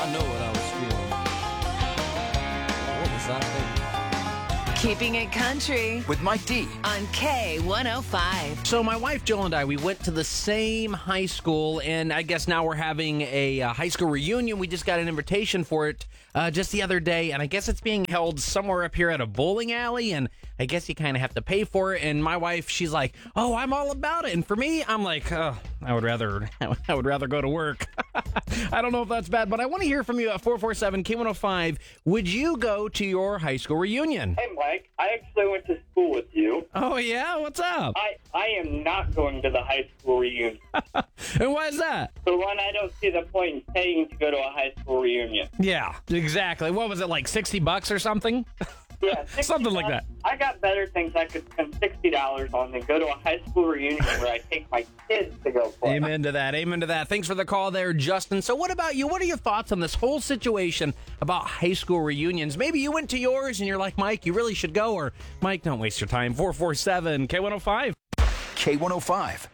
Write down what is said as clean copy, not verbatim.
I know what I was feeling. What was I thinking? Keeping it country With Mike D. on K105. So my wife Jill and I, we went to the same high school, and I guess now we're having a high school reunion. We just got an invitation for it just the other day, and I guess it's being held somewhere up here at a bowling alley, and I guess you kind of have to pay for it. And my wife, she's like, "Oh, I'm all about it." And for me, I'm like, "Oh, I would rather go to work." I don't know if that's bad, but I want to hear from you at 447-K105. Would you go to your high school reunion? Hey, Mike, I actually went to school with you. Oh, yeah? What's up? I am not going to the high school reunion. And why is that? For one, I don't see the point in paying to go to a high school reunion. Yeah, exactly. What was it, like $60 or something? Yeah, Something like that. I got better things I could spend $60 on than go to a high school reunion where I take my kids to go play. Amen to that. Amen to that. Thanks for the call there, Justin. So what about you? What are your thoughts on this whole situation about high school reunions? Maybe you went to yours and you're like, Mike, you really should go. Or, Mike, don't waste your time. 447-K105. K105.